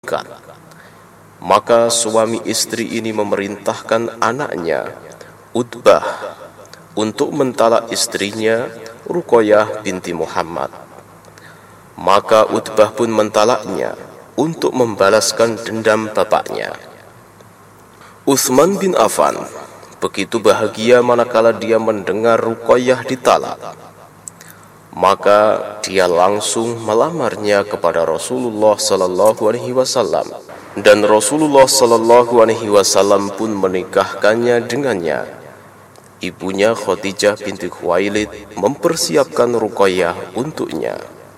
meningkat. Maka suami istri ini memerintahkan anaknya, Utbah, untuk mentalak istrinya, Ruqayyah binti Muhammad. Maka Utbah pun mentalaknya untuk membalaskan dendam bapaknya. Utsman bin Affan begitu bahagia manakala dia mendengar Ruqayyah ditalak. Maka dia langsung melamarnya kepada Rasulullah sallallahu alaihi wasallam, dan Rasulullah sallallahu alaihi wasallam pun menikahkannya dengannya. Ibunya Khadijah binti Khuwailid mempersiapkan Ruqayyah untuknya.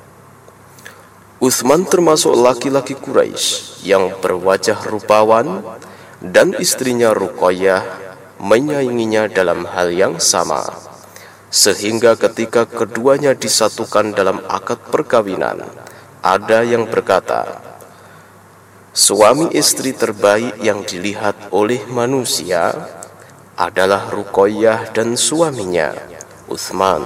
Utsman termasuk laki-laki Quraisy yang berwajah rupawan, dan istrinya Ruqayyah menyainginya dalam hal yang sama, sehingga ketika keduanya disatukan dalam akad perkawinan, ada yang berkata, suami istri terbaik yang dilihat oleh manusia adalah Ruqayyah dan suaminya, Utsman.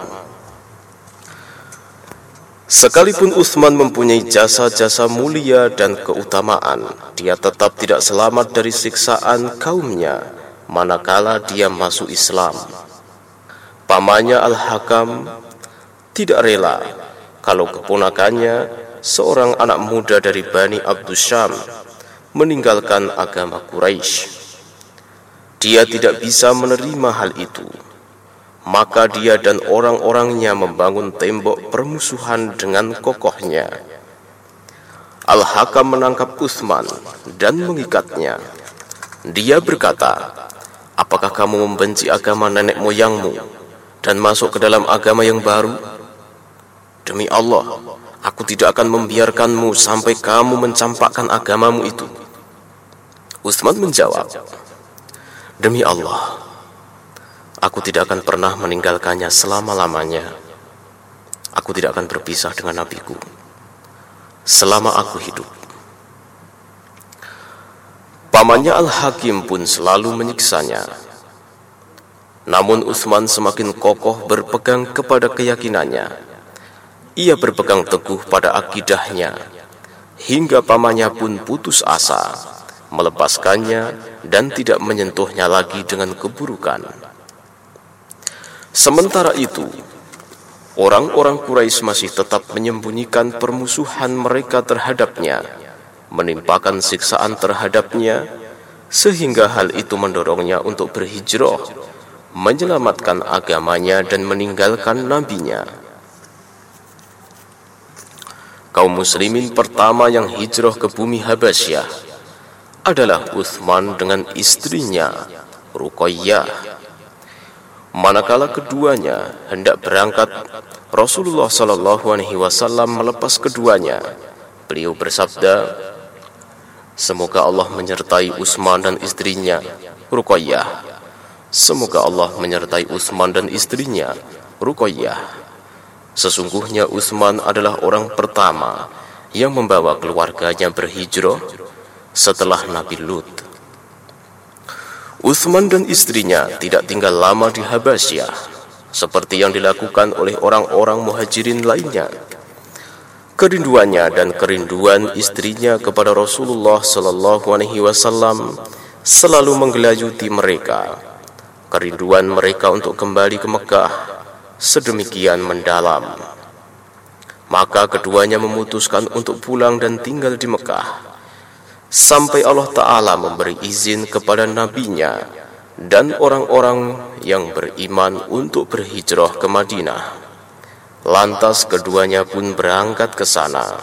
Sekalipun Utsman mempunyai jasa-jasa mulia dan keutamaan, dia tetap tidak selamat dari siksaan kaumnya manakala dia masuk Islam. Pamannya Al-Hakam tidak rela kalau keponakannya, seorang anak muda dari Bani Abdusyam, meninggalkan agama Quraisy. Dia tidak bisa menerima hal itu. Maka dia dan orang-orangnya membangun tembok permusuhan dengan kokohnya. Al-Hakam menangkap Utsman dan mengikatnya. Dia berkata, apakah kamu membenci agama nenek moyangmu dan masuk ke dalam agama yang baru? Demi Allah, aku tidak akan membiarkanmu sampai kamu mencampakkan agamamu itu. Utsman menjawab, demi Allah, aku tidak akan pernah meninggalkannya selama-lamanya. Aku tidak akan berpisah dengan nabiku selama aku hidup. Pamannya Al-Hakim pun selalu menyiksanya. Namun Utsman semakin kokoh berpegang kepada keyakinannya. Ia berpegang teguh pada akidahnya, hingga pamannya pun putus asa, melepaskannya dan tidak menyentuhnya lagi dengan keburukan. Sementara itu, orang-orang Quraisy masih tetap menyembunyikan permusuhan mereka terhadapnya, menimpakan siksaan terhadapnya, sehingga hal itu mendorongnya untuk berhijrah, menyelamatkan agamanya dan meninggalkan nabinya. Kaum muslimin pertama yang hijrah ke bumi Habasyah adalah Utsman dengan istrinya Ruqayyah. Manakala keduanya hendak berangkat, Rasulullah sallallahu alaihi wasallam melepas keduanya. Beliau bersabda, semoga Allah menyertai Utsman dan istrinya Ruqayyah. Semoga Allah menyertai Utsman dan istrinya Ruqayyah. Sesungguhnya Utsman adalah orang pertama yang membawa keluarganya berhijrah setelah Nabi Lut. Utsman dan istrinya tidak tinggal lama di Habasyah, seperti yang dilakukan oleh orang-orang muhajirin lainnya. Kerinduannya dan kerinduan istrinya kepada Rasulullah sallallahu alaihi wasallam selalu menggelayuti mereka. Kerinduan mereka untuk kembali ke Mekah sedemikian mendalam. Maka keduanya memutuskan untuk pulang dan tinggal di Mekah sampai Allah Ta'ala memberi izin kepada nabinya dan orang-orang yang beriman untuk berhijrah ke Madinah. Lantas keduanya pun berangkat ke sana.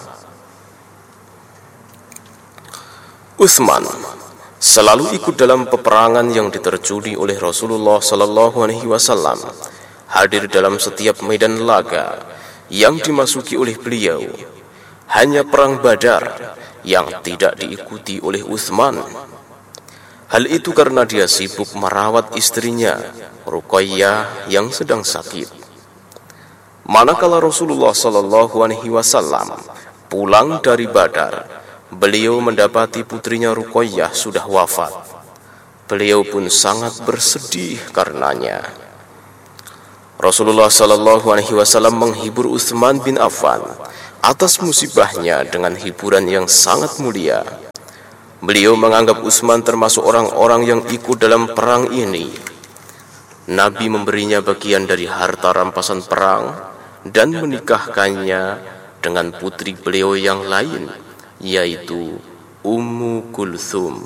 Utsman selalu ikut dalam peperangan yang diterjuni oleh Rasulullah sallallahu alaihi wasallam, hadir dalam setiap medan laga yang dimasuki oleh beliau. Hanya perang Badar yang tidak diikuti oleh Utsman. Hal itu karena dia sibuk merawat istrinya Ruqayyah yang sedang sakit. Manakala Rasulullah sallallahu alaihi wasallam pulang dari Badar, beliau mendapati putrinya Ruqayyah sudah wafat. Beliau pun sangat bersedih karenanya. Rasulullah sallallahu alaihi wasallam menghibur Utsman bin Affan atas musibahnya dengan hiburan yang sangat mulia. Beliau menganggap Utsman termasuk orang-orang yang ikut dalam perang ini. Nabi memberinya bagian dari harta rampasan perang dan menikahkannya dengan putri beliau yang lain, yaitu Ummu Kulthum.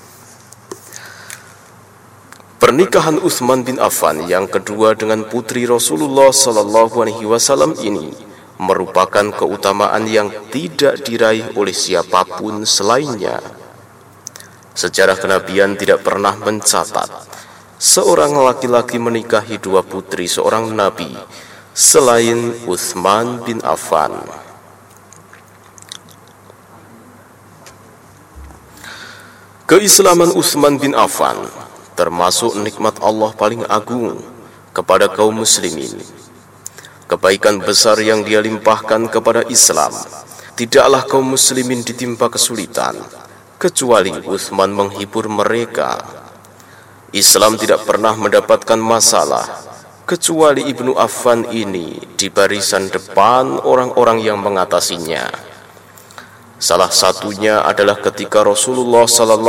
Pernikahan Utsman bin Affan yang kedua dengan putri Rasulullah SAW ini merupakan keutamaan yang tidak diraih oleh siapapun selainnya. Sejarah kenabian tidak pernah mencatat seorang laki-laki menikahi dua putri seorang nabi selain Utsman bin Affan. Keislaman Utsman bin Affan termasuk nikmat Allah paling agung kepada kaum muslimin. Kebaikan besar yang dia limpahkan kepada Islam. Tidaklah kaum muslimin ditimpa kesulitan kecuali Utsman menghibur mereka. Islam tidak pernah mendapatkan masalah kecuali Ibnu Affan ini di barisan depan orang-orang yang mengatasinya. Salah satunya adalah ketika Rasulullah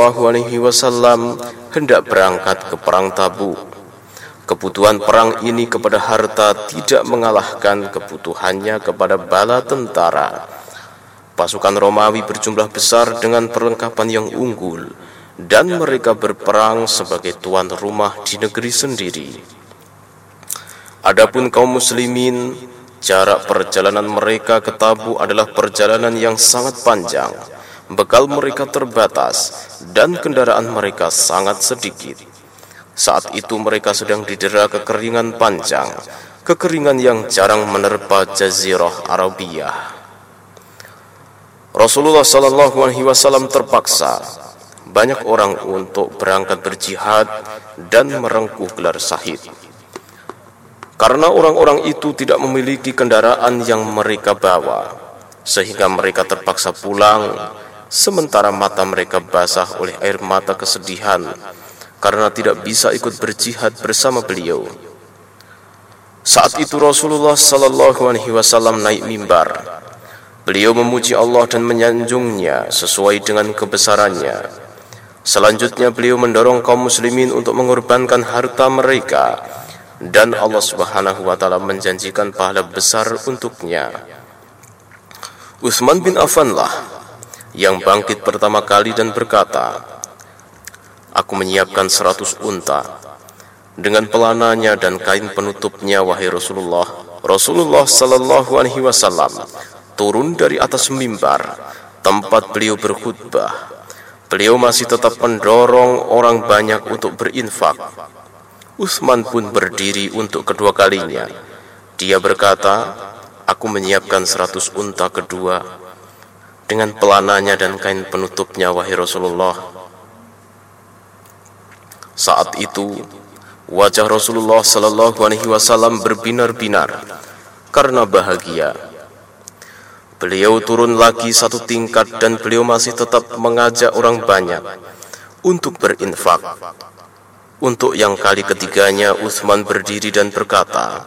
SAW hendak berangkat ke perang Tabuk. Kebutuhan perang ini kepada harta tidak mengalahkan kebutuhannya kepada bala tentara. Pasukan Romawi berjumlah besar dengan perlengkapan yang unggul, dan mereka berperang sebagai tuan rumah di negeri sendiri. Adapun kaum muslimin, jarak perjalanan mereka ke Tabuk adalah perjalanan yang sangat panjang. Bekal mereka terbatas dan kendaraan mereka sangat sedikit. Saat itu mereka sedang didera kekeringan panjang, kekeringan yang jarang menerpa Jazirah Arabiyah. Rasulullah SAW terpaksa banyak orang untuk berangkat berjihad dan merengkuh gelar syahid. Karena orang-orang itu tidak memiliki kendaraan yang mereka bawa, sehingga mereka terpaksa pulang, sementara mata mereka basah oleh air mata kesedihan, karena tidak bisa ikut berjihad bersama beliau. Saat itu Rasulullah SAW naik mimbar. Beliau memuji Allah dan menyanjungnya sesuai dengan kebesarannya. Selanjutnya beliau mendorong kaum muslimin untuk mengorbankan harta mereka, dan Allah Subhanahu wa taala menjanjikan pahala besar untuknya. Utsman bin Affan lah yang bangkit pertama kali dan berkata, "Aku menyiapkan 100 unta dengan pelananya dan kain penutupnya, wahai Rasulullah." Rasulullah SAW turun dari atas mimbar tempat beliau berkhutbah. Beliau masih tetap mendorong orang banyak untuk berinfak. Utsman pun berdiri untuk kedua kalinya. Dia berkata, "Aku menyiapkan 100 unta kedua dengan pelananya dan kain penutupnya, wahai Rasulullah." Saat itu wajah Rasulullah SAW berbinar-binar karena bahagia. Beliau turun lagi satu tingkat dan beliau masih tetap mengajak orang banyak untuk berinfak. Untuk yang kali ketiganya Utsman berdiri dan berkata,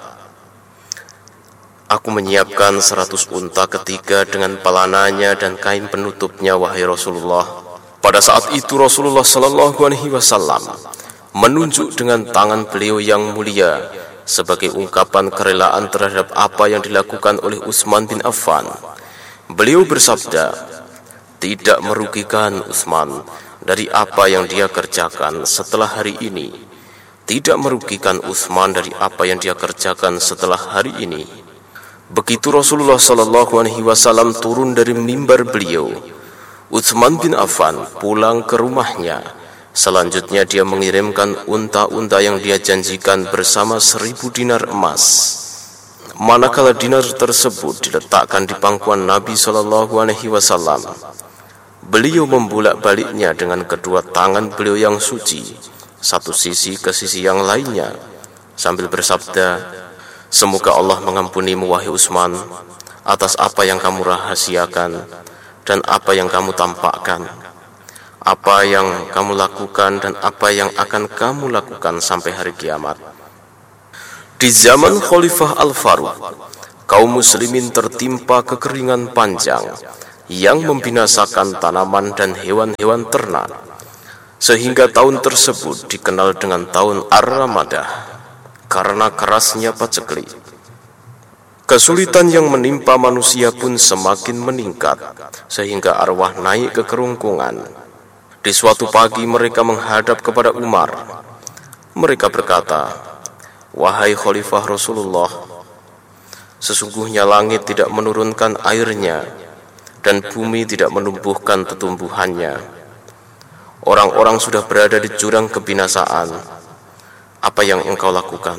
"Aku menyiapkan 100 unta ketiga dengan pelananya dan kain penutupnya, wahai Rasulullah." Pada saat itu Rasulullah SAW menunjuk dengan tangan beliau yang mulia sebagai ungkapan kerelaan terhadap apa yang dilakukan oleh Utsman bin Affan. Beliau bersabda, "Tidak merugikan Utsman dari apa yang dia kerjakan setelah hari ini. Tidak merugikan Utsman dari apa yang dia kerjakan setelah hari ini." Begitu Rasulullah SAW turun dari mimbar beliau, Utsman bin Affan pulang ke rumahnya. Selanjutnya dia mengirimkan unta-unta yang dia janjikan bersama 1000 dinar emas. Manakala dinar tersebut diletakkan di pangkuan Nabi SAW, beliau membulak-baliknya dengan kedua tangan beliau yang suci, satu sisi ke sisi yang lainnya, sambil bersabda, "Semoga Allah mengampunimu, wahai Utsman, atas apa yang kamu rahasiakan dan apa yang kamu tampakkan, apa yang kamu lakukan dan apa yang akan kamu lakukan sampai hari kiamat." Di zaman Khalifah Al-Faruq, kaum muslimin tertimpa kekeringan panjang yang membinasakan tanaman dan hewan-hewan ternak, sehingga tahun tersebut dikenal dengan tahun Ar-Ramadah karena kerasnya paceklik. Kesulitan yang menimpa manusia pun semakin meningkat, sehingga arwah naik ke kerungkungan. Di suatu pagi mereka menghadap kepada Umar. Mereka berkata, "Wahai Khalifah Rasulullah, sesungguhnya langit tidak menurunkan airnya, dan bumi tidak menumbuhkan tumbuhannya. Orang-orang sudah berada di jurang kebinasaan. Apa yang engkau lakukan?"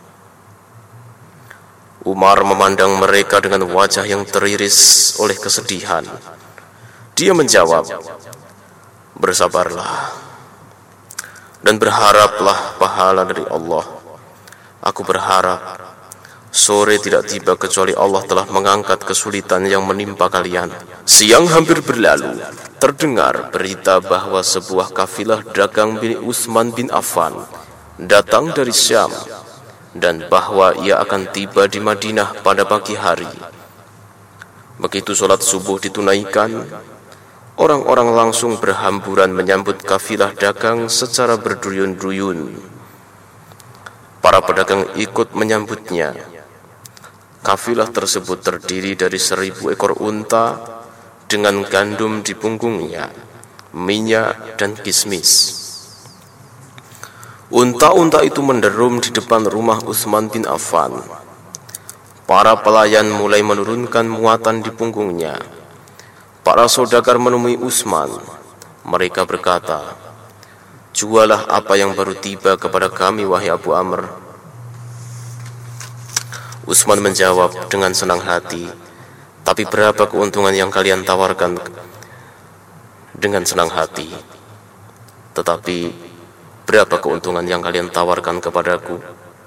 Umar memandang mereka dengan wajah yang teriris oleh kesedihan. Dia menjawab, "Bersabarlah dan berharaplah pahala dari Allah. Aku berharap sore tidak tiba kecuali Allah telah mengangkat kesulitan yang menimpa kalian." Siang hampir berlalu, terdengar berita bahwa sebuah kafilah dagang milik Utsman bin Affan datang dari Syam, dan bahwa ia akan tiba di Madinah pada pagi hari. Begitu sholat subuh ditunaikan, orang-orang langsung berhamburan menyambut kafilah dagang secara berduyun-duyun. Para pedagang ikut menyambutnya. Kafilah tersebut terdiri dari 1.000 ekor unta dengan gandum di punggungnya, minyak dan kismis. Unta-unta itu menderum di depan rumah Utsman bin Affan. Para pelayan mulai menurunkan muatan di punggungnya. Para saudagar menemui Utsman. Mereka berkata, "Jualah apa yang baru tiba kepada kami, wahai Abu Amr." Utsman menjawab dengan senang hati, "Tapi berapa keuntungan yang kalian tawarkan?" Dengan senang hati, "Tetapi berapa keuntungan yang kalian tawarkan kepadaku?"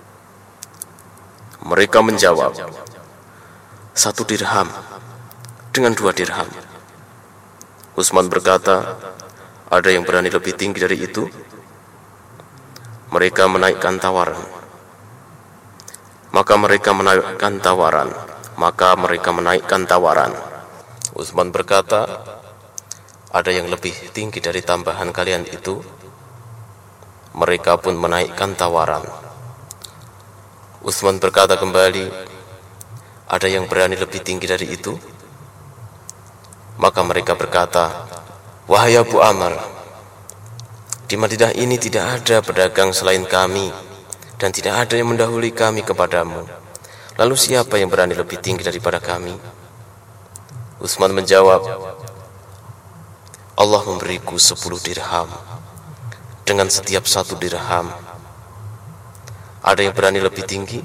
Mereka menjawab, 1 dirham dengan 2 dirham. Utsman berkata, "Ada yang berani lebih tinggi dari itu?" Mereka menaikkan tawaran. Maka mereka menaikkan tawaran. Utsman berkata, "Ada yang lebih tinggi dari tambahan kalian itu?" Mereka pun menaikkan tawaran. Utsman berkata kembali, "Ada yang berani lebih tinggi dari itu?" Maka mereka berkata, "Wahai Abu Amr, di Madinah ini tidak ada pedagang selain kami, dan tidak ada yang mendahului kami kepadamu. Lalu siapa yang berani lebih tinggi daripada kami?" Utsman menjawab, "Allah memberiku 10 dirham. Dengan setiap 1 dirham, ada yang berani lebih tinggi?"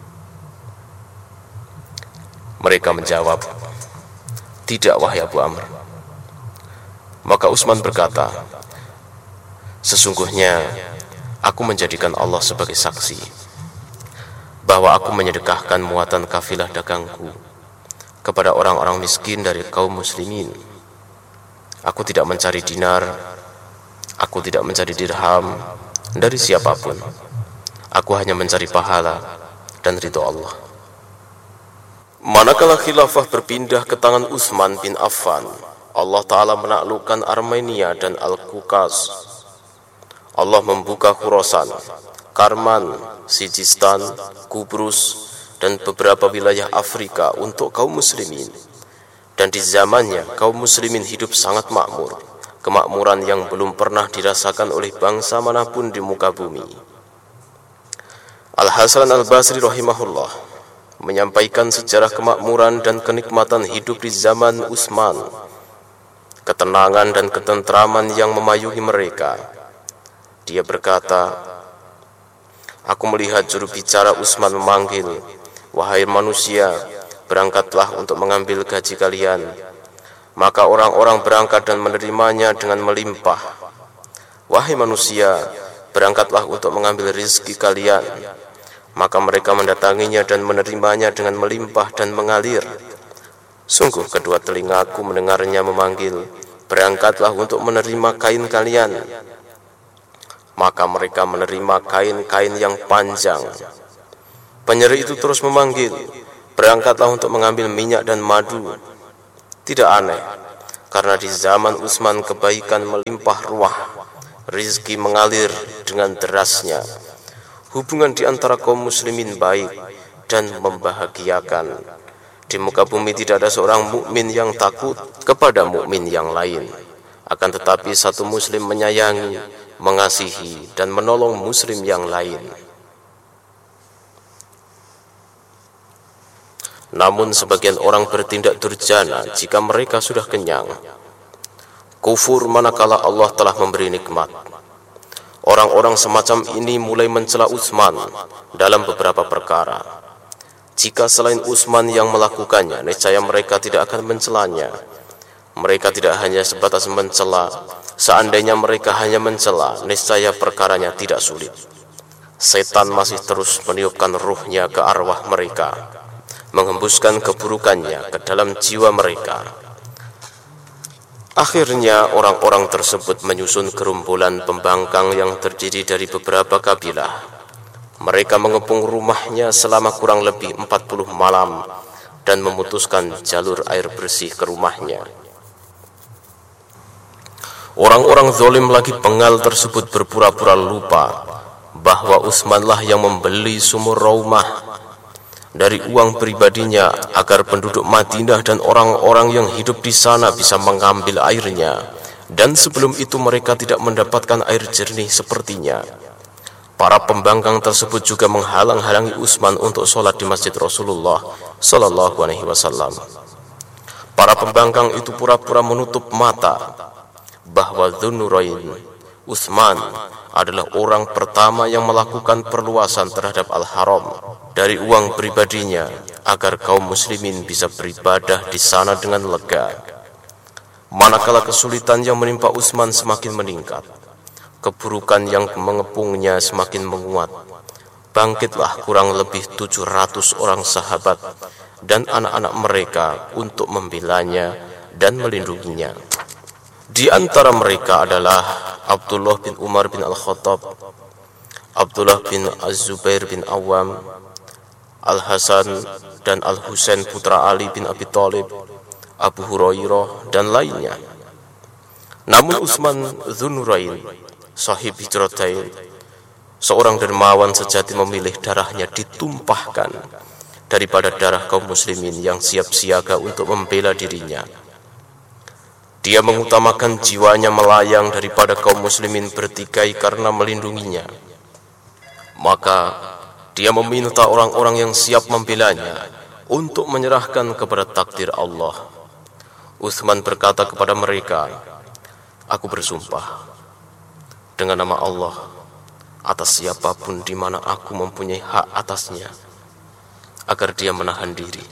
Mereka menjawab, "Tidak, wahai Abu Amr." Maka Utsman berkata, "Sesungguhnya aku menjadikan Allah sebagai saksi bahwa aku menyedekahkan muatan kafilah dagangku kepada orang-orang miskin dari kaum muslimin. Aku tidak mencari dinar, aku tidak mencari dirham dari siapapun. Aku hanya mencari pahala dan ridho Allah." Manakala khilafah berpindah ke tangan Utsman bin Affan, Allah Ta'ala menaklukkan Armenia dan Al-Qukaz. Allah membuka Khurasan, Karman, Sijistan, Kubrus, dan beberapa wilayah Afrika untuk kaum muslimin. Dan di zamannya kaum muslimin hidup sangat makmur, kemakmuran yang belum pernah dirasakan oleh bangsa manapun di muka bumi. Al-Hasan Al-Basri rahimahullah menyampaikan sejarah kemakmuran dan kenikmatan hidup di zaman Utsman, ketenangan dan ketentraman yang memayungi mereka. Dia berkata, "Aku melihat juru bicara Utsman memanggil, 'Wahai manusia, berangkatlah untuk mengambil gaji kalian.' Maka orang-orang berangkat dan menerimanya dengan melimpah. 'Wahai manusia, berangkatlah untuk mengambil rizki kalian.' Maka mereka mendatanginya dan menerimanya dengan melimpah dan mengalir. Sungguh kedua telingaku mendengarnya memanggil, 'Berangkatlah untuk menerima kain kalian.' Maka mereka menerima kain-kain yang panjang. Penyeri itu terus memanggil, berangkatlah untuk mengambil minyak dan madu. Tidak aneh, karena di zaman Utsman kebaikan melimpah ruah, rizki mengalir dengan derasnya. Hubungan di antara kaum muslimin baik dan membahagiakan. Di muka bumi tidak ada seorang mukmin yang takut kepada mukmin yang lain. Akan tetapi satu muslim menyayangi, mengasihi, dan menolong muslim yang lain. Namun sebagian orang bertindak durjana jika mereka sudah kenyang. Kufur manakala Allah telah memberi nikmat. Orang-orang semacam ini mulai mencela Utsman dalam beberapa perkara. Jika selain Utsman yang melakukannya, niscaya mereka tidak akan mencelanya. Mereka tidak hanya sebatas mencela. Seandainya mereka hanya mencela, niscaya perkaranya tidak sulit. Setan masih terus meniupkan ruhnya ke arwah mereka, menghembuskan keburukannya ke dalam jiwa mereka. Akhirnya orang-orang tersebut menyusun gerombolan pembangkang yang terdiri dari beberapa kabilah. Mereka mengepung rumahnya selama kurang lebih 40 malam dan memutuskan jalur air bersih ke rumahnya. Orang-orang zalim lagi pengal tersebut berpura-pura lupa bahwa Utsmanlah yang membeli sumur Raumah dari uang pribadinya agar penduduk Madinah dan orang-orang yang hidup di sana bisa mengambil airnya, dan sebelum itu mereka tidak mendapatkan air jernih sepertinya. Para pembangkang tersebut juga menghalang-halangi Utsman untuk sholat di masjid Rasulullah Sallallahu Alaihi Wasallam. Para pembangkang itu pura-pura menutup mata bahwa Dzunurain, Utsman, adalah orang pertama yang melakukan perluasan terhadap Al-Haram dari uang pribadinya agar kaum muslimin bisa beribadah di sana dengan lega. Manakala kesulitan yang menimpa Utsman semakin meningkat, keburukan yang mengepungnya semakin menguat, bangkitlah kurang lebih 700 orang sahabat dan anak-anak mereka untuk membelanya dan melindunginya. Di antara mereka adalah Abdullah bin Umar bin Al-Khattab, Abdullah bin Az-Zubair bin Awam, Al-Hasan dan Al-Husain putra Ali bin Abi Thalib, Abu Hurairah dan lainnya. Namun Utsman Dzunurain, sahib Hijratain, seorang dermawan sejati, memilih darahnya ditumpahkan daripada darah kaum muslimin yang siap siaga untuk membela dirinya. Dia mengutamakan jiwanya melayang daripada kaum muslimin bertikai karena melindunginya. Maka dia meminta orang-orang yang siap membelanya untuk menyerahkan kepada takdir Allah. Utsman berkata kepada mereka, "Aku bersumpah dengan nama Allah atas siapapun di mana aku mempunyai hak atasnya, agar dia menahan diri."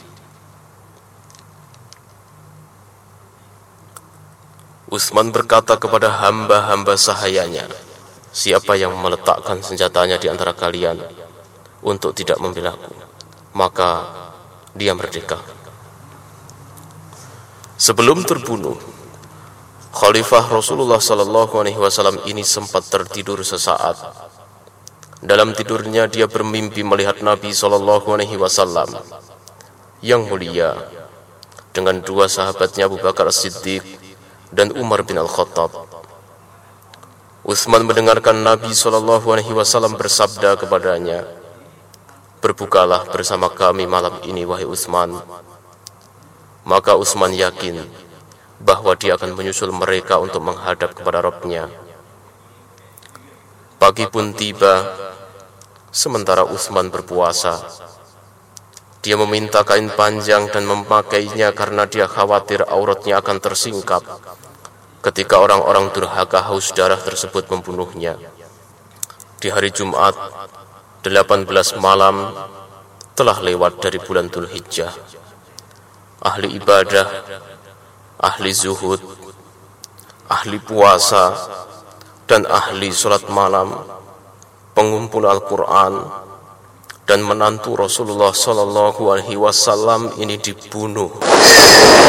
Utsman berkata kepada hamba-hamba sahayanya, "Siapa yang meletakkan senjatanya di antara kalian untuk tidak membelaku, maka dia merdeka." Sebelum terbunuh, Khalifah Rasulullah Sallallahu Alaihi Wasallam ini sempat tertidur sesaat. Dalam tidurnya dia bermimpi melihat Nabi Sallallahu Alaihi Wasallam yang mulia dengan dua sahabatnya Abu Bakar As-Siddiq dan Umar bin Al-Khattab. Utsman mendengarkan Nabi SAW bersabda kepadanya, "Berbukalah bersama kami malam ini, wahai Utsman." Maka Utsman yakin bahwa dia akan menyusul mereka untuk menghadap kepada Rabb-Nya. Pagi pun tiba, sementara Utsman berpuasa. Dia meminta kain panjang dan memakainya karena dia khawatir auratnya akan tersingkap ketika orang-orang durhaka haus darah tersebut membunuhnya. Di hari Jumat, 18 malam telah lewat dari bulan Dzulhijjah. Ahli ibadah, ahli zuhud, ahli puasa, dan ahli sholat malam, pengumpul Al-Quran, dan menantu Rasulullah Sallallahu Alaihi Wasallam ini dibunuh